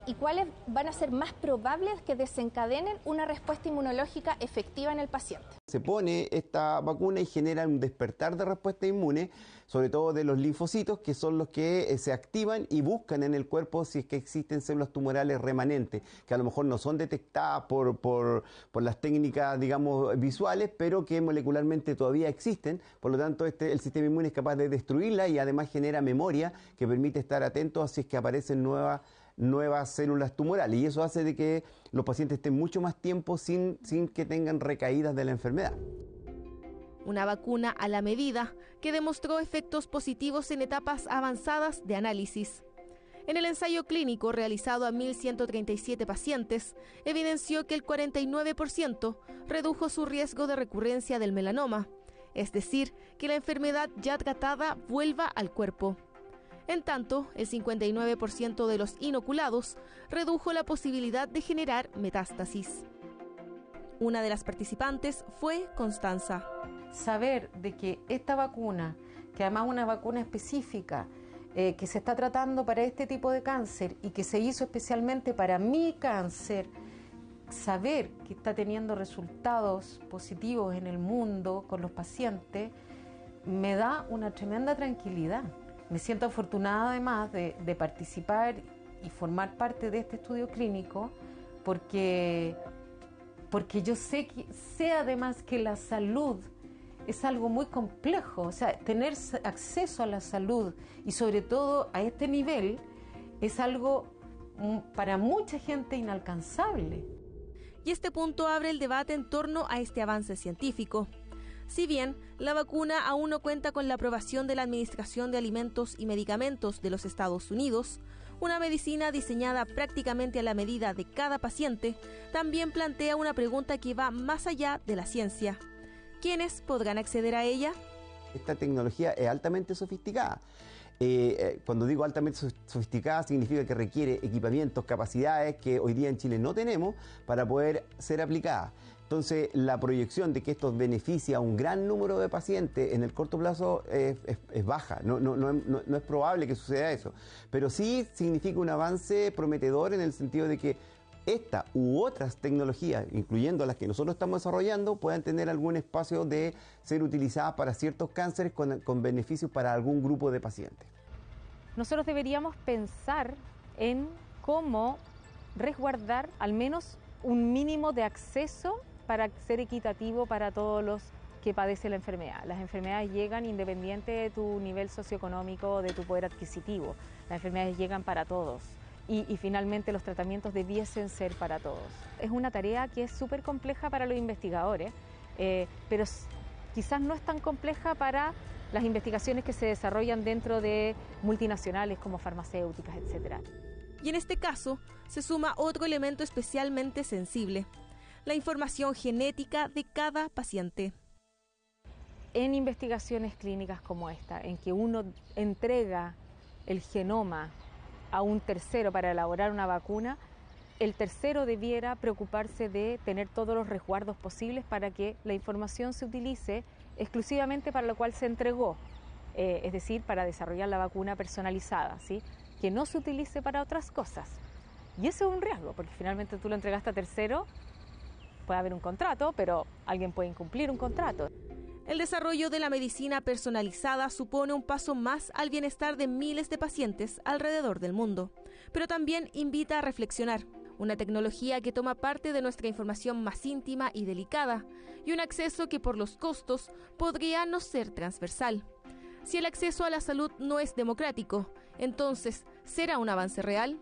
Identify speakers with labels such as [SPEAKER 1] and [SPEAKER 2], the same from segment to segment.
[SPEAKER 1] ¿Y cuáles van a ser más probables que desencadenen una respuesta inmunológica efectiva en el paciente?
[SPEAKER 2] Se pone esta vacuna y genera un despertar de respuesta inmune, sobre todo de los linfocitos, que son los que se activan y buscan en el cuerpo si es que existen células tumorales remanentes, que a lo mejor no son detectadas por las técnicas, digamos, visuales, pero que molecularmente todavía existen. Por lo tanto, el sistema inmune es capaz de destruirla y además genera memoria que permite estar atentos a si es que aparecen nuevas células tumorales, y eso hace de que los pacientes estén mucho más tiempo sin que tengan recaídas de la enfermedad.
[SPEAKER 3] Una vacuna a la medida que demostró efectos positivos en etapas avanzadas de análisis. En el ensayo clínico realizado a 1.137 pacientes, evidenció que el 49% redujo su riesgo de recurrencia del melanoma, es decir, que la enfermedad ya tratada vuelva al cuerpo. En tanto, el 59% de los inoculados redujo la posibilidad de generar metástasis. Una de las participantes fue Constanza.
[SPEAKER 4] Saber de que esta vacuna, que además es una vacuna específica, que se está tratando para este tipo de cáncer y que se hizo especialmente para mi cáncer, saber que está teniendo resultados positivos en el mundo con los pacientes, me da una tremenda tranquilidad. Me siento afortunada además de participar y formar parte de este estudio clínico porque yo sé además que la salud es algo muy complejo, o sea, tener acceso a la salud y sobre todo a este nivel es algo para mucha gente inalcanzable.
[SPEAKER 3] Y este punto abre el debate en torno a este avance científico. Si bien la vacuna aún no cuenta con la aprobación de la Administración de Alimentos y Medicamentos de los Estados Unidos, una medicina diseñada prácticamente a la medida de cada paciente también plantea una pregunta que va más allá de la ciencia. ¿Quiénes podrán acceder a ella?
[SPEAKER 2] Esta tecnología es altamente sofisticada. Cuando digo altamente sofisticada significa que requiere equipamientos, capacidades que hoy día en Chile no tenemos para poder ser aplicada. Entonces, la proyección de que esto beneficia a un gran número de pacientes en el corto plazo es baja, no es probable que suceda eso. Pero sí significa un avance prometedor en el sentido de que esta u otras tecnologías, incluyendo las que nosotros estamos desarrollando, puedan tener algún espacio de ser utilizadas para ciertos cánceres con beneficios para algún grupo de pacientes.
[SPEAKER 5] Nosotros deberíamos pensar en cómo resguardar al menos un mínimo de acceso para ser equitativo para todos los que padecen la enfermedad. Las enfermedades llegan independiente de tu nivel socioeconómico o de tu poder adquisitivo. Las enfermedades llegan para todos y finalmente los tratamientos debiesen ser para todos. Es una tarea que es súper compleja para los investigadores, pero quizás no es tan compleja para las investigaciones que se desarrollan dentro de multinacionales como farmacéuticas, etc.
[SPEAKER 3] Y en este caso se suma otro elemento especialmente sensible: la información genética de cada paciente.
[SPEAKER 5] En investigaciones clínicas como esta, en que uno entrega el genoma a un tercero para elaborar una vacuna, el tercero debiera preocuparse de tener todos los resguardos posibles para que la información se utilice exclusivamente para lo cual se entregó, es decir, para desarrollar la vacuna personalizada, ¿sí? Que no se utilice para otras cosas. Y ese es un riesgo, porque finalmente tú lo entregaste a tercero. Puede haber un contrato, pero alguien puede incumplir un contrato.
[SPEAKER 3] El desarrollo de la medicina personalizada supone un paso más al bienestar de miles de pacientes alrededor del mundo, pero también invita a reflexionar. Una tecnología que toma parte de nuestra información más íntima y delicada, y un acceso que por los costos podría no ser transversal. Si el acceso a la salud no es democrático, entonces, ¿será un avance real?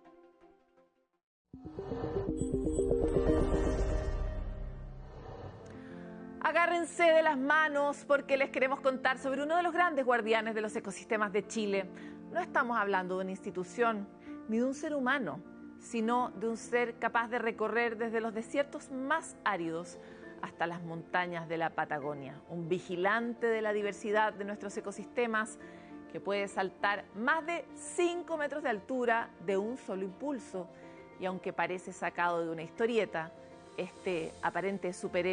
[SPEAKER 6] Agárrense de las manos porque les queremos contar sobre uno de los grandes guardianes de los ecosistemas de Chile. No estamos hablando de una institución ni de un ser humano, sino de un ser capaz de recorrer desde los desiertos más áridos hasta las montañas de la Patagonia. Un vigilante de la diversidad de nuestros ecosistemas que puede saltar más de 5 metros de altura de un solo impulso. Y aunque parece sacado de una historieta, este aparente superhéroe